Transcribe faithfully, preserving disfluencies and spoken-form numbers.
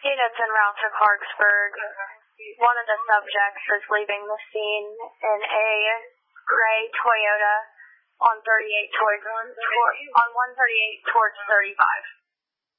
Units en route to Clarksburg. One of the subjects is leaving the scene in a gray Toyota on thirty-eight towards, toward, on one thirty-eight towards thirty-five.